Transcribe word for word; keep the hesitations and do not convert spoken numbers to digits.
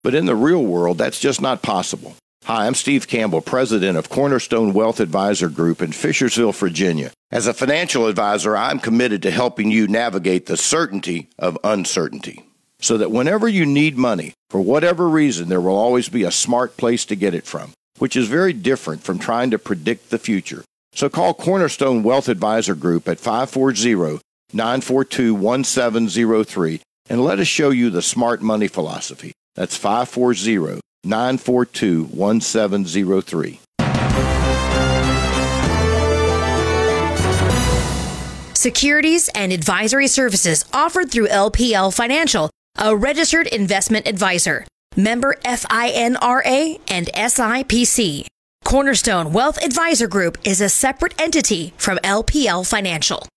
But in the real world, that's just not possible. Hi, I'm Steve Campbell, president of Cornerstone Wealth Advisor Group in Fishersville, Virginia. As a financial advisor, I'm committed to helping you navigate the certainty of uncertainty, so that whenever you need money, for whatever reason, there will always be a smart place to get it from, which is very different from trying to predict the future. So call Cornerstone Wealth Advisor Group at five four zero, nine four two, one seven zero three and let us show you the smart money philosophy. That's five four zero, nine four two, one seven zero three. Securities and advisory services offered through L P L Financial, a registered investment advisor. Member F I N R A and S I P C. Cornerstone Wealth Advisor Group is a separate entity from L P L Financial.